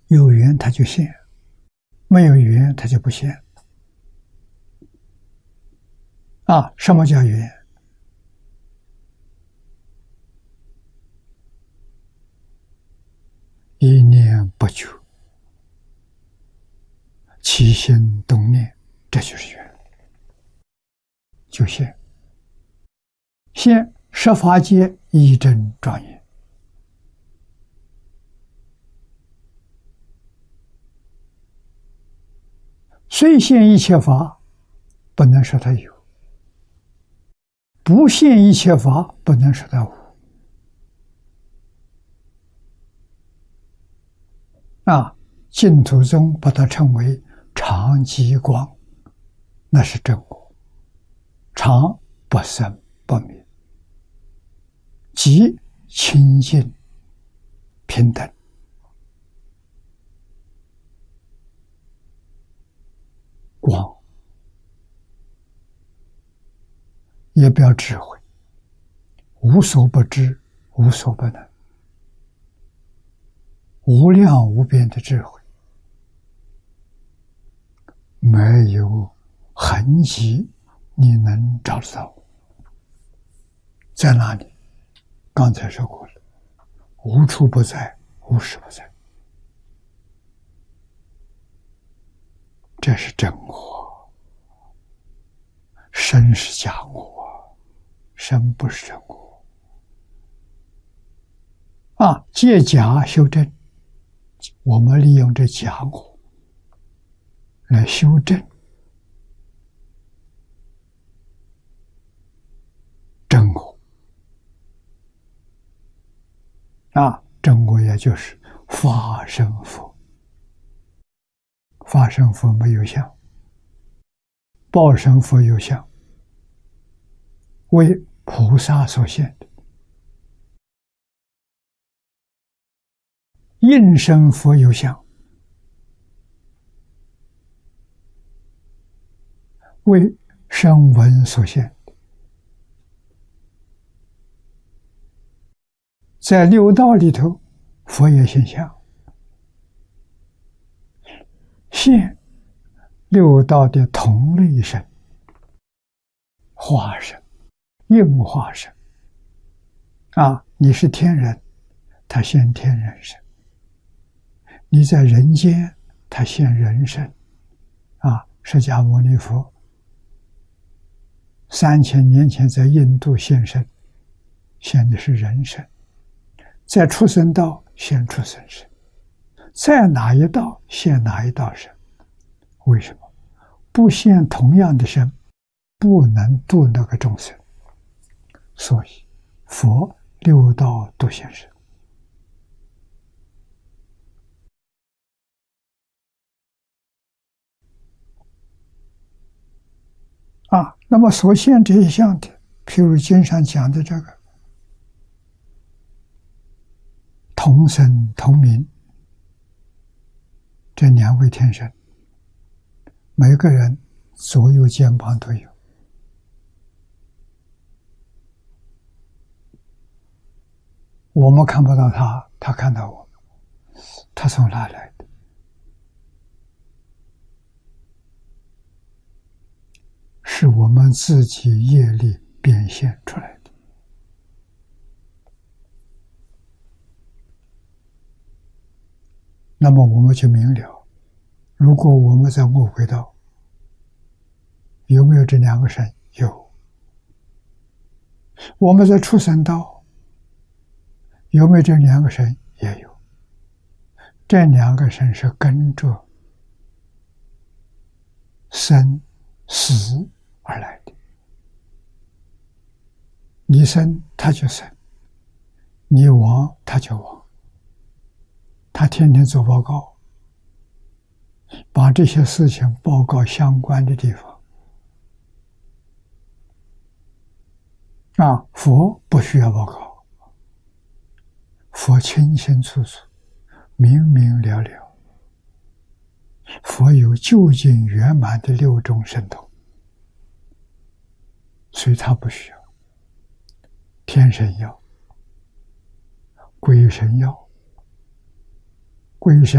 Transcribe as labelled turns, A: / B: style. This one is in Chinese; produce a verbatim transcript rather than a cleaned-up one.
A: 有缘它就现，没有缘它就不现。啊，什么叫缘？一念不觉，起心动念，这就是缘，就现。现十法界一真庄严，虽现一切法，不能说它有；不现一切法，不能说它无。啊，净土宗把它称为常寂光，那是真我，常不生不灭，寂清净平等。光也表智慧，无所不知，无所不能，无量无边的智慧，没有痕迹你能找得到。在哪里？刚才说过了，无处不在，无时不在。这是真我，身是假我，身不是真我。啊，借假修真，我们利用这假我来修正真我。啊，真我也就是法身佛。法身佛没有相，报身佛有相，为菩萨所现的。应身佛有相，为声闻所现。在六道里头，佛也现相，现六道的同类身、化身、应化身。啊，你是天人，他现天人身；你在人间，他现人身。啊，释迦牟尼佛三千年前在印度现身，现的是人身；在畜生道现畜生身，在哪一道现哪一道身。为什么？不现同样的身，不能度那个众生。所以佛六道都现身。啊，那么所现这一项的，譬如经上讲的这个同生同名，这两位天神，每个人左右肩膀都有。我们看不到他，他看到我们，他从哪来的？是我们自己业力变现出来的。那么我们就明了，如果我们在恶鬼道，有没有这两个身？有。我们在畜生道，有没有这两个身？也有。这两个身是跟着生死而来的。你生他就生，你亡他就亡。他天天做报告，把这些事情报告相关的地方。啊，佛不需要报告，佛清清楚楚，明明了了。佛有究竟圆满的六种神通，所以他不需要。天神要，鬼神要，鬼神